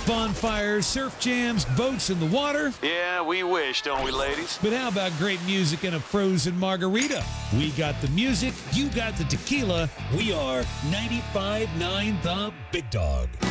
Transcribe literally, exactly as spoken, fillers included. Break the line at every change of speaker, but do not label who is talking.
Bonfires, surf jams, boats in the water.
Yeah, we wish, don't we, ladies?
But how about great music and a frozen margarita? We got the music, you got the tequila. We are ninety-five point nine The Big Dog.